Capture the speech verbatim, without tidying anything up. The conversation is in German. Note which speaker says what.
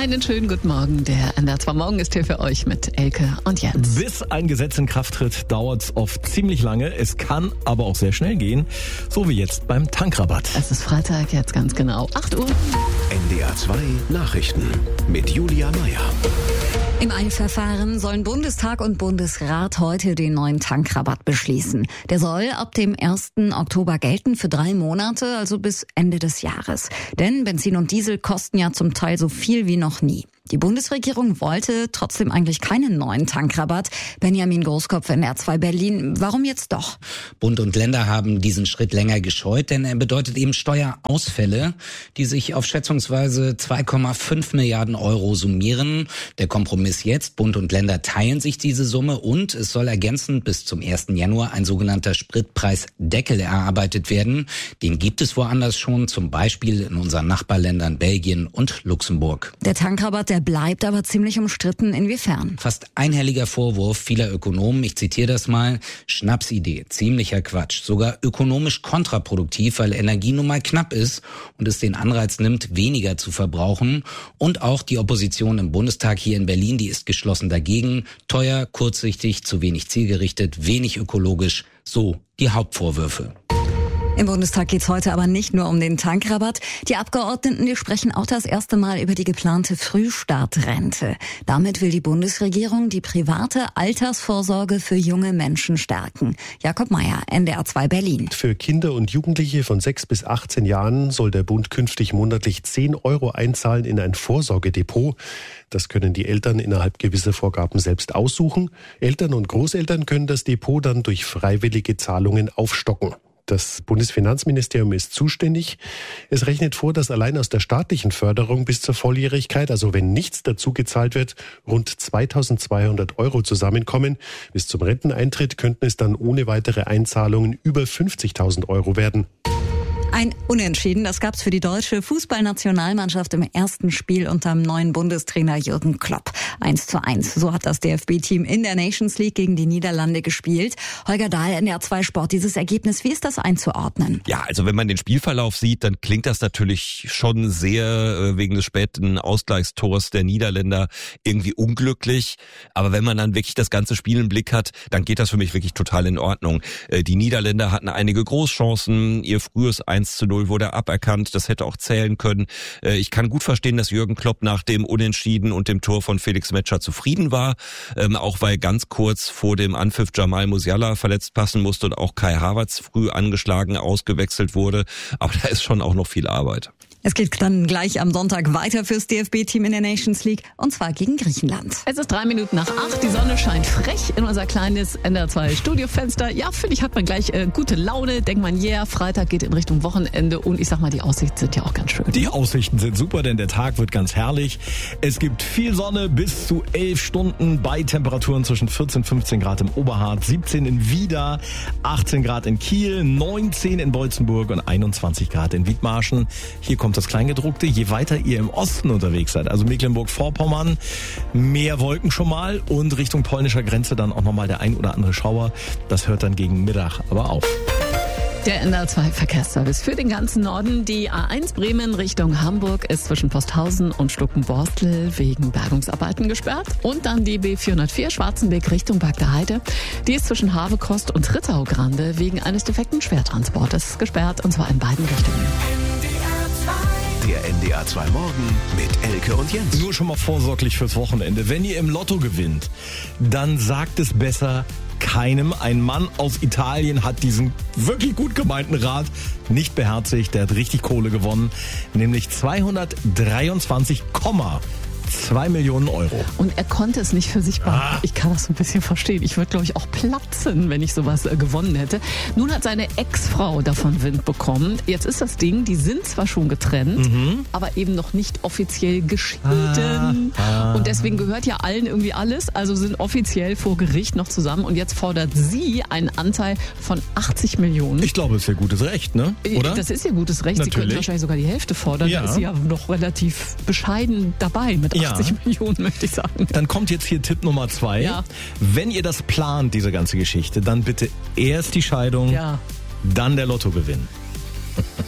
Speaker 1: Einen schönen guten Morgen. Der N D R zwei Morgen ist hier für euch mit Elke und Jens.
Speaker 2: Bis ein Gesetz in Kraft tritt, dauert es oft ziemlich lange. Es kann aber auch sehr schnell gehen, so wie jetzt beim Tankrabatt.
Speaker 1: Es ist Freitag, jetzt ganz genau acht Uhr.
Speaker 3: N D R zwei Nachrichten mit Julia Meyer.
Speaker 4: Im Eilverfahren sollen Bundestag und Bundesrat heute den neuen Tankrabatt beschließen. Der soll ab dem ersten Oktober gelten für drei Monate, also bis Ende des Jahres. Denn Benzin und Diesel kosten ja zum Teil so viel wie noch nie. Die Bundesregierung wollte trotzdem eigentlich keinen neuen Tankrabatt. Benjamin Großkopf, N D R zwei Berlin. Warum jetzt doch?
Speaker 5: Bund und Länder haben diesen Schritt länger gescheut, denn er bedeutet eben Steuerausfälle, die sich auf schätzungsweise zwei Komma fünf Milliarden Euro summieren. Der Kompromiss jetzt, Bund und Länder teilen sich diese Summe und es soll ergänzend bis zum ersten Januar ein sogenannter Spritpreisdeckel erarbeitet werden. Den gibt es woanders schon, zum Beispiel in unseren Nachbarländern Belgien und Luxemburg.
Speaker 4: Der Tankrabatt, der bleibt aber ziemlich umstritten. Inwiefern?
Speaker 5: Fast einhelliger Vorwurf vieler Ökonomen, ich zitiere das mal, Schnapsidee, ziemlicher Quatsch, sogar ökonomisch kontraproduktiv, weil Energie nun mal knapp ist und es den Anreiz nimmt, weniger zu verbrauchen. Und auch die Opposition im Bundestag hier in Berlin, die ist geschlossen dagegen. Teuer, kurzsichtig, zu wenig zielgerichtet, wenig ökologisch, so die Hauptvorwürfe.
Speaker 4: Im Bundestag geht's heute aber nicht nur um den Tankrabatt. Die Abgeordneten, die sprechen auch das erste Mal über die geplante Frühstartrente. Damit will die Bundesregierung die private Altersvorsorge für junge Menschen stärken. Jakob Meyer, N D R zwei Berlin.
Speaker 6: Für Kinder und Jugendliche von sechs bis achtzehn Jahren soll der Bund künftig monatlich zehn Euro einzahlen in ein Vorsorgedepot. Das können die Eltern innerhalb gewisser Vorgaben selbst aussuchen. Eltern und Großeltern können das Depot dann durch freiwillige Zahlungen aufstocken. Das Bundesfinanzministerium ist zuständig. Es rechnet vor, dass allein aus der staatlichen Förderung bis zur Volljährigkeit, also wenn nichts dazu gezahlt wird, rund zweitausendzweihundert Euro zusammenkommen. Bis zum Renteneintritt könnten es dann ohne weitere Einzahlungen über fünfzigtausend Euro werden.
Speaker 4: Ein Unentschieden, das gab's für die deutsche Fußballnationalmannschaft im ersten Spiel unterm neuen Bundestrainer Jürgen Klopp. eins zu eins. So hat das D F B-Team in der Nations League gegen die Niederlande gespielt. Holger Dahl, N D R zwei Sport, dieses Ergebnis, wie ist das einzuordnen?
Speaker 7: Ja, also wenn man den Spielverlauf sieht, dann klingt das natürlich schon sehr äh, wegen des späten Ausgleichstors der Niederländer irgendwie unglücklich. Aber wenn man dann wirklich das ganze Spiel im Blick hat, dann geht das für mich wirklich total in Ordnung. Äh, die Niederländer hatten einige Großchancen, ihr frühes eins zu null wurde aberkannt, das hätte auch zählen können. Ich kann gut verstehen, dass Jürgen Klopp nach dem Unentschieden und dem Tor von Felix Metscher zufrieden war, auch weil ganz kurz vor dem Anpfiff Jamal Musiala verletzt passen musste und auch Kai Havertz früh angeschlagen ausgewechselt wurde. Aber da ist schon auch noch viel Arbeit.
Speaker 4: Es geht dann gleich am Sonntag weiter fürs D F B-Team in der Nations League und zwar gegen Griechenland.
Speaker 1: Es ist drei Minuten nach acht, die Sonne scheint frech in unser kleines N D R zwei Studiofenster. Ja, finde ich, hat man gleich äh, gute Laune, denkt man, yeah, Freitag geht in Richtung Wochenende und ich sag mal, die Aussichten sind ja auch ganz schön.
Speaker 2: Die Aussichten sind super, denn der Tag wird ganz herrlich. Es gibt viel Sonne bis zu elf Stunden bei Temperaturen zwischen vierzehn, fünfzehn Grad im Oberharz, siebzehn in Wieda, achtzehn Grad in Kiel, neunzehn in Beutzenburg und einundzwanzig Grad in Wiedmarschen. Hier kommt das Kleingedruckte, je weiter ihr im Osten unterwegs seid, also Mecklenburg-Vorpommern, mehr Wolken schon mal und Richtung polnischer Grenze dann auch nochmal der ein oder andere Schauer. Das hört dann gegen Mittag aber auf.
Speaker 1: Der N D R zwei Verkehrsservice für den ganzen Norden. Die A eins Bremen Richtung Hamburg ist zwischen Posthausen und Stuckenborstel wegen Bergungsarbeiten gesperrt. Und dann die B vierhundertvier Schwarzenberg Richtung Bad Gaheide. Die ist zwischen Havekost und Rittau-Grande wegen eines defekten Schwertransportes gesperrt, und zwar in beiden Richtungen.
Speaker 3: Der N D R zwei Morgen mit Elke und Jens.
Speaker 2: Nur schon mal vorsorglich fürs Wochenende. Wenn ihr im Lotto gewinnt, dann sagt es besser keinem. Ein Mann aus Italien hat diesen wirklich gut gemeinten Rat nicht beherzigt. Der hat richtig Kohle gewonnen, nämlich zweihundertdreiundzwanzig Komma zwei Millionen Euro.
Speaker 1: Und er konnte es nicht für sich behalten. Ah. Ich kann das ein bisschen verstehen. Ich würde, glaube ich, auch platzen, wenn ich sowas äh, gewonnen hätte. Nun hat seine Ex-Frau davon Wind bekommen. Jetzt ist das Ding, die sind zwar schon getrennt, mhm. aber eben noch nicht offiziell geschieden. Ah. Ah. Und deswegen gehört ja allen irgendwie alles. Also sind offiziell vor Gericht noch zusammen. Und jetzt fordert sie einen Anteil von achtzig Millionen.
Speaker 2: Ich glaube, das ist ja gutes Recht, ne? Oder?
Speaker 1: Das ist ja gutes Recht.
Speaker 2: Natürlich.
Speaker 1: Sie könnten wahrscheinlich sogar die Hälfte fordern.
Speaker 2: Ja.
Speaker 1: Da ist sie ja noch relativ bescheiden dabei mit achtzig ja. Millionen, möchte ich sagen.
Speaker 2: Dann kommt jetzt hier Tipp Nummer zwei.
Speaker 1: Ja.
Speaker 2: Wenn ihr das plant, diese ganze Geschichte, dann bitte erst die Scheidung,
Speaker 1: ja.
Speaker 2: dann der Lottogewinn.